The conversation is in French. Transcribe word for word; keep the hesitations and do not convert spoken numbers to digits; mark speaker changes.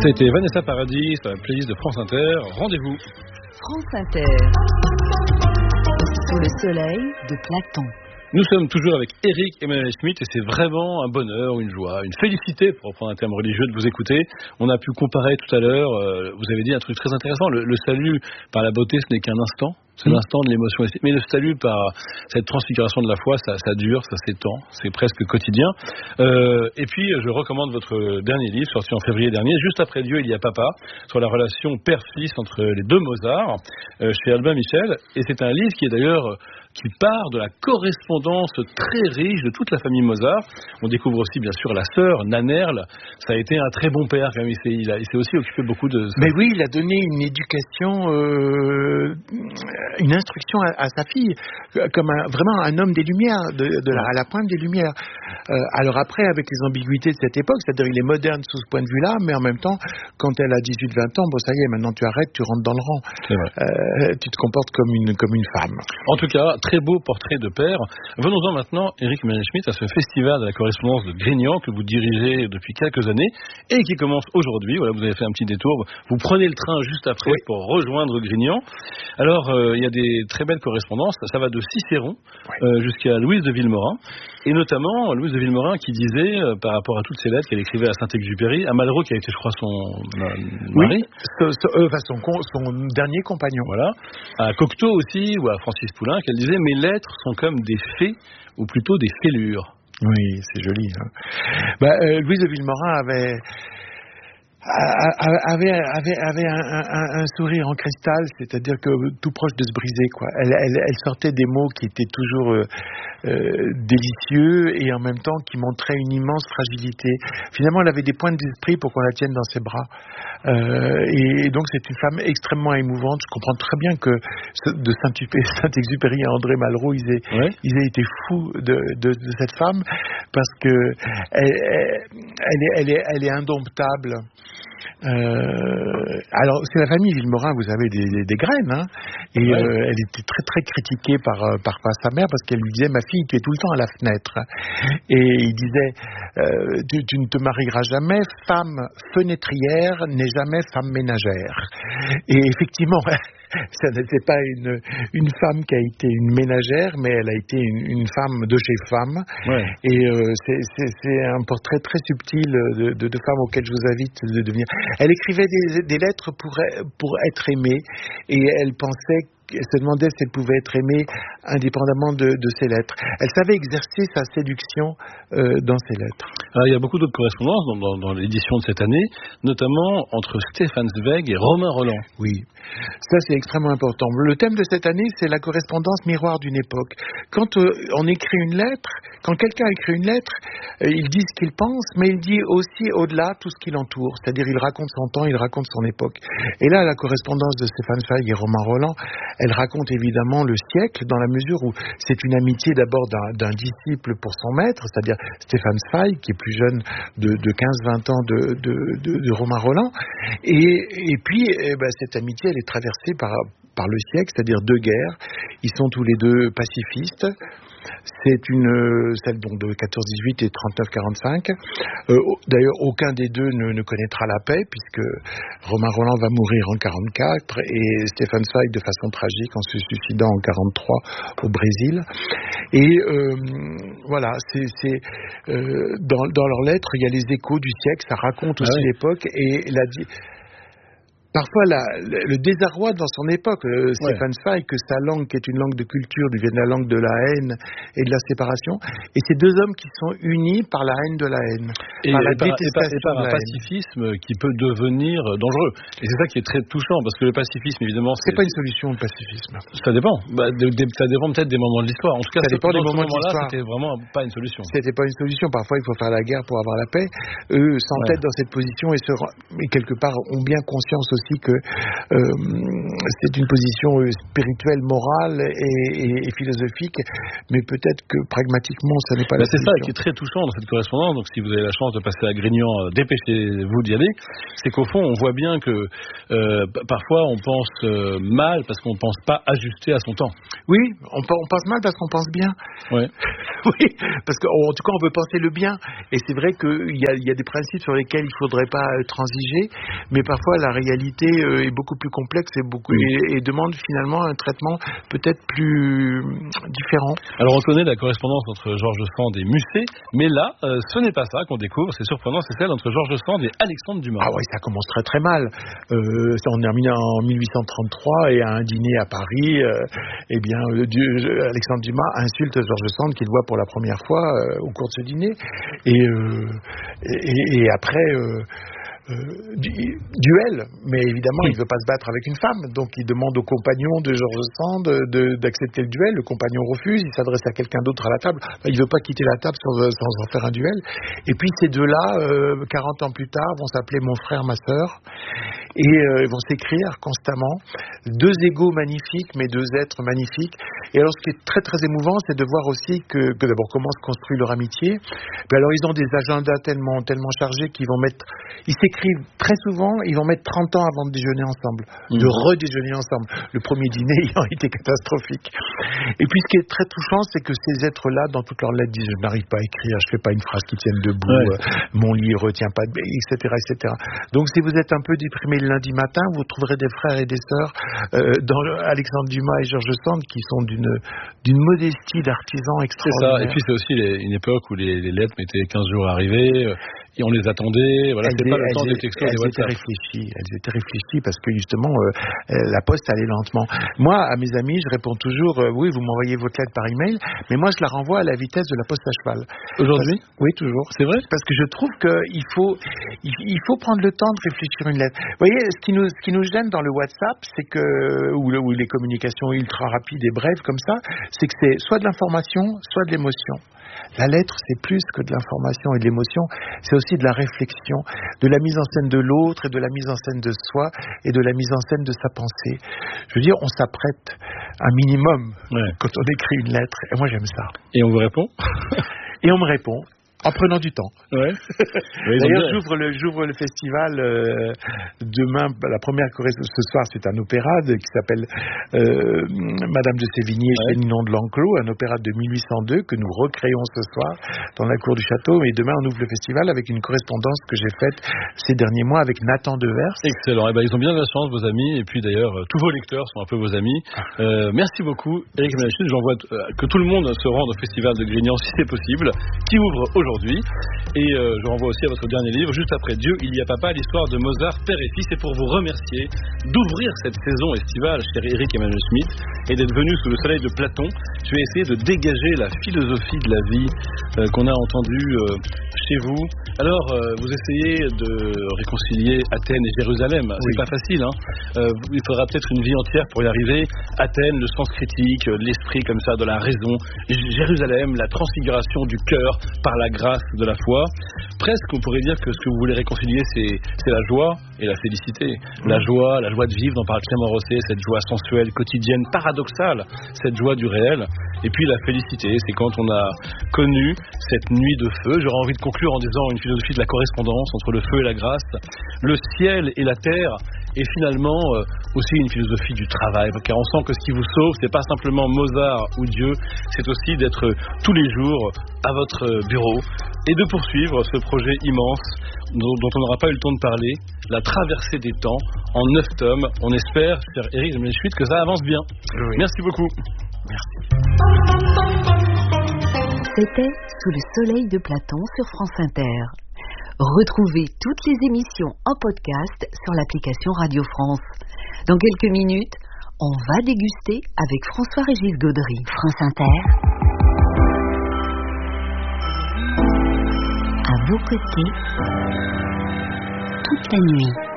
Speaker 1: C'était Vanessa Paradis sur la playlist de France Inter. Rendez-vous.
Speaker 2: France Inter. Sous le soleil de Platon.
Speaker 1: Nous sommes toujours avec Éric Emmanuel Schmitt et c'est vraiment un bonheur, une joie, une félicité, pour reprendre un terme religieux, de vous écouter. On a pu comparer tout à l'heure, euh, vous avez dit un truc très intéressant, le, le salut par la beauté, ce n'est qu'un instant. C'est mmh. l'instant de l'émotion. Mais le salut par cette transfiguration de la foi, ça, ça dure, ça s'étend, c'est presque quotidien. Euh, et puis, je recommande votre dernier livre, sorti en février dernier, Juste après Dieu, il y a papa, sur la relation père-fils entre les deux Mozart, euh, chez Albin Michel. Et c'est un livre qui est d'ailleurs... qui part de la correspondance très riche de toute la famille Mozart. On découvre aussi, bien sûr, la sœur, Nannerl. Ça a été un très bon père, quand même. Il s'est, il a, il s'est aussi occupé beaucoup de...
Speaker 3: Mais oui, il a donné une éducation, euh, une instruction à, à sa fille, comme un, vraiment un homme des Lumières, de, de la, à la pointe des Lumières. Euh, alors après, avec les ambiguïtés de cette époque, c'est-à-dire il est moderne sous ce point de vue-là, mais en même temps, quand elle a dix-huit vingt ans, bon ça y est, maintenant tu arrêtes, tu rentres dans le rang.
Speaker 1: C'est vrai.
Speaker 3: Euh, tu te comportes comme une, comme une femme.
Speaker 1: En tout cas, très beau portrait de père. Venons-en maintenant, Éric Emmanuel Schmitt, à ce festival de la correspondance de Grignan que vous dirigez depuis quelques années et qui commence aujourd'hui. Voilà, vous avez fait un petit détour. Vous prenez le train juste après oui. pour rejoindre Grignan. Alors, euh, il y a des très belles correspondances. Ça va de Cicéron oui. euh, jusqu'à Louise de Villemorin. Et notamment, Louise de Villemorin qui disait, euh, par rapport à toutes ces lettres qu'elle écrivait à Saint-Exupéry, à Malraux qui a été, je crois, son euh, mari.
Speaker 3: Oui, ce, ce, euh, son, son dernier compagnon.
Speaker 1: Voilà. À Cocteau aussi, ou à Francis Poulenc, qu'elle disait « Mes lettres sont comme des fées, ou plutôt des fêlures ».
Speaker 3: Oui, c'est joli. Hein. Bah, euh, Louise de Villemorin avait... avait, avait, avait un, un, un sourire en cristal, c'est-à-dire que tout proche de se briser, quoi. Elle, elle, elle sortait des mots qui étaient toujours euh, euh, délicieux et en même temps qui montraient une immense fragilité. Finalement, elle avait des pointes d'esprit pour qu'on la tienne dans ses bras. Euh, et, et donc, c'est une femme extrêmement émouvante. Je comprends très bien que de Saint-Exupéry à André Malraux, ils aient, ouais. ils aient été fous de, de, de cette femme parce que elle, elle, elle, est, elle, est, elle est indomptable. Euh, alors c'est la famille Villemorin, vous savez, des, des, des graines, hein, et ouais. euh, elle était très très critiquée par, par, par sa mère parce qu'elle lui disait: ma fille, tu es tout le temps à la fenêtre. Et il disait: euh, tu, tu ne te marieras jamais, femme fenêtrière n'est jamais femme ménagère. Et effectivement, ça n'était pas une, une femme qui a été une ménagère, mais elle a été une, une femme de chez femme. Ouais. Et euh, c'est, c'est, c'est un portrait très subtil de, de, de femme auquel je vous invite de devenir. Elle écrivait des, des lettres pour, pour être aimée, et elle pensait, elle se demandait si elle pouvait être aimée indépendamment de, de ses lettres. Elle savait exercer sa séduction euh, dans ses lettres.
Speaker 1: Alors, il y a beaucoup d'autres correspondances dans, dans, dans l'édition de cette année, notamment entre Stéphane Zweig et Romain Rolland.
Speaker 3: Oui, ça c'est extrêmement important. Le thème de cette année, c'est la correspondance miroir d'une époque. Quand euh, on écrit une lettre, quand quelqu'un écrit une lettre, euh, il dit ce qu'il pense, mais il dit aussi au-delà tout ce qui l'entoure. C'est-à-dire, il raconte son temps, il raconte son époque. Et là, la correspondance de Stéphane Zweig et Romain Rolland, elle raconte évidemment le siècle, dans la mesure où c'est une amitié d'abord d'un, d'un disciple pour son maître, c'est-à-dire Stéphane Zweig, qui est plus jeune de, de quinze vingt ans de, de, de, de Romain Rolland. Et, et puis, eh ben, cette amitié, elle est traversée par, par le siècle, c'est-à-dire deux guerres. Ils sont tous les deux pacifistes. C'est une celle donc de quatorze dix-huit et trente-neuf quarante-cinq. Euh, d'ailleurs, aucun des deux ne, ne connaîtra la paix, puisque Romain Rolland va mourir en quarante-quatre et Stéphane Zweig de façon tragique en se suicidant en quarante-trois au Brésil. Et euh, voilà, c'est, c'est euh, dans, dans leurs lettres, il y a les échos du siècle, ça raconte aussi ah oui. l'époque et la parfois la, le, le désarroi dans son époque, euh, ouais. Stéphane Zweig, que sa langue, qui est une langue de culture, devienne la langue de la haine et de la séparation. Et ces deux hommes qui sont unis par la haine de la haine.
Speaker 1: Et
Speaker 3: par la
Speaker 1: par,
Speaker 3: détestation
Speaker 1: et par, et par un pacifisme qui peut devenir dangereux. Et c'est ça qui est très touchant, parce que le pacifisme, évidemment...
Speaker 3: C'est, c'est pas une solution, le pacifisme.
Speaker 1: Ça dépend. Bah, de, de, ça dépend peut-être des moments de l'histoire. En tout cas,
Speaker 3: ça dépend des moments
Speaker 1: de l'histoire. C'était vraiment pas une solution.
Speaker 3: C'était pas une solution. Parfois, il faut faire la guerre pour avoir la paix. Eux s'entêtent ouais. dans cette position et, se, et quelque part ont bien conscience aussi aussi que euh, c'est une position spirituelle, morale et, et, et philosophique, mais peut-être que pragmatiquement, ça n'est pas
Speaker 1: bah
Speaker 3: la
Speaker 1: c'est
Speaker 3: solution.
Speaker 1: ça qui est très touchant dans cette correspondance. Donc, si vous avez la chance de passer à Grignan, euh, dépêchez-vous d'y aller. C'est qu'au fond, on voit bien que euh, p- parfois, on pense euh, mal parce qu'on ne pense pas ajuster à son temps.
Speaker 3: Oui, on, on pense mal parce qu'on pense bien.
Speaker 1: Ouais.
Speaker 3: Oui, parce qu'en tout cas, on veut penser le bien. Et c'est vrai qu'il y a, il y a des principes sur lesquels il ne faudrait pas transiger, mais parfois la réalité est beaucoup plus complexe et, beaucoup,
Speaker 1: oui.
Speaker 3: et, et demande finalement un traitement peut-être plus différent.
Speaker 1: Alors, on connaît la correspondance entre George Sand et Musset, mais là, euh, ce n'est pas ça qu'on découvre. C'est surprenant, c'est celle entre George Sand et Alexandre Dumas.
Speaker 3: Ah oui, ça commence très très mal. Euh, ça, on est terminé en mille huit cent trente-trois et à un dîner à Paris, euh, eh bien, le dieu, Alexandre Dumas insulte George Sand qu'il voit pour la première fois euh, au cours de ce dîner. Et, euh, et, et après... Euh, Euh, du, duel, mais évidemment, oui. il ne veut pas se battre avec une femme, donc il demande au compagnon de George Sand de, de, d'accepter le duel. Le compagnon refuse, il s'adresse à quelqu'un d'autre à la table. Enfin, il ne veut pas quitter la table sans, sans en faire un duel. Et puis ces deux-là, euh, quarante ans plus tard, vont s'appeler mon frère, ma sœur, et euh, vont s'écrire constamment. Deux égaux magnifiques, mais deux êtres magnifiques. Et alors, ce qui est très très émouvant, c'est de voir aussi que, que d'abord comment se construit leur amitié. Puis alors, ils ont des agendas tellement tellement chargés qu'ils vont mettre, ils s'écrivent très souvent, ils vont mettre trente ans avant de déjeuner ensemble, mmh. de redéjeuner ensemble. Le premier dîner ayant été catastrophique. Et puis, ce qui est très touchant, c'est que ces êtres-là, dans toutes leurs lettres, disent: je n'arrive pas à écrire, je fais pas une phrase qui tienne debout, ouais. euh, mon lit retient pas, et cetera, et cetera. Donc, si vous êtes un peu déprimé le lundi matin, vous trouverez des frères et des sœurs euh, dans Alexandre Dumas et George Sand qui sont d'une d'une modestie d'artisans extraordinaire.
Speaker 1: C'est ça. Et puis c'est aussi les, une époque où les, les lettres mettaient quinze jours à arriver. Euh, Et on les attendait, voilà,
Speaker 3: elles
Speaker 1: c'était pas le
Speaker 3: elles
Speaker 1: temps
Speaker 3: elles
Speaker 1: des textos,
Speaker 3: elles
Speaker 1: des
Speaker 3: étaient
Speaker 1: WhatsApp.
Speaker 3: réfléchies, elles étaient réfléchies parce que justement euh, la poste allait lentement. Moi, à mes amis, je réponds toujours euh, oui, vous m'envoyez votre lettre par email, mais moi je la renvoie à la vitesse de la poste à cheval.
Speaker 1: Aujourd'hui ?
Speaker 3: Parce, oui, toujours.
Speaker 1: C'est vrai ?
Speaker 3: Parce que je trouve qu'il faut, il, il faut prendre le temps de réfléchir une lettre. Vous voyez, ce qui nous, ce qui nous gêne dans le WhatsApp, c'est que ou, le, ou les communications ultra rapides et brèves comme ça, c'est que c'est soit de l'information, soit de l'émotion. La lettre, c'est plus que de l'information et de l'émotion, c'est aussi de la réflexion, de la mise en scène de l'autre et de la mise en scène de soi et de la mise en scène de sa pensée. Je veux dire, on s'apprête un minimum ouais. quand on écrit une lettre, et moi j'aime ça.
Speaker 1: Et on vous répond ?
Speaker 3: Et on me répond. En prenant du temps.
Speaker 1: Ouais. Oui,
Speaker 3: d'ailleurs, j'ouvre le, j'ouvre le festival euh, demain. La première correspondance ce soir, c'est un opéra de, qui s'appelle euh, Madame de Sévigné ouais. chez Ninon de l'Enclos, un opéra de mille huit cent deux que nous recréons ce soir dans la cour du château. Et demain, on ouvre le festival avec une correspondance que j'ai faite ces derniers mois avec Nathan Devers.
Speaker 1: Excellent. Et ben, ils ont bien de la chance, vos amis. Et puis d'ailleurs, tous vos lecteurs sont un peu vos amis. Euh, merci beaucoup, Éric Ménachine. J'envoie t- euh, que tout le monde se rende au festival de Grignan si c'est possible, qui ouvre aujourd'hui. Aujourd'hui. Et euh, je renvoie aussi à votre dernier livre, juste après Dieu, il y a papa, l'histoire de Mozart, père et fils. Et pour vous remercier d'ouvrir cette saison estivale, cher Éric Emmanuel Schmitt, et d'être venu sous le soleil de Platon, je vais essayer de dégager la philosophie de la vie euh, qu'on a entendue euh, chez vous. Alors, euh, vous essayez de réconcilier Athènes et Jérusalem. Oui. C'est pas facile, hein. Euh, il faudra peut-être une vie entière pour y arriver. Athènes, le sens critique, l'esprit comme ça, de la raison. Jérusalem, la transfiguration du cœur par la grâce de la foi. Presque, on pourrait dire que ce que vous voulez réconcilier, c'est, c'est la joie et la félicité. Mmh. La joie, la joie de vivre, dont parle Clément Rosset, cette joie sensuelle, quotidienne, paradoxale, cette joie du réel. Et puis la félicité, c'est quand on a connu cette nuit de feu. J'aurais envie de conclure en disant une philosophie de la correspondance entre le feu et la grâce, le ciel et la terre, et finalement euh, aussi une philosophie du travail, car on sent que ce qui vous sauve, c'est pas simplement Mozart ou Dieu, c'est aussi d'être tous les jours à votre bureau et de poursuivre ce projet immense dont, dont on n'aura pas eu le temps de parler, la traversée des temps, en neuf tomes. On espère, cher Éric Schmitt, que ça avance bien. Oui. Merci beaucoup.
Speaker 3: Merci.
Speaker 2: C'était Sous le soleil de Platon sur France Inter. Retrouvez toutes les émissions en podcast sur l'application Radio France. Dans quelques minutes, on va déguster avec François-Régis Gaudry. France Inter. À vos côtés, toute la nuit.